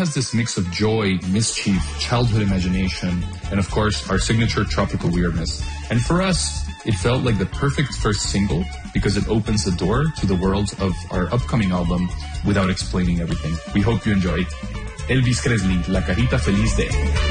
has this mix of joy, mischief, childhood imagination, and of course, our signature tropical weirdness. And for us, it felt like the perfect first single because it opens the door to the world of our upcoming album without explaining everything. We hope you enjoy. Elvis Presley, La Carita Feliz de...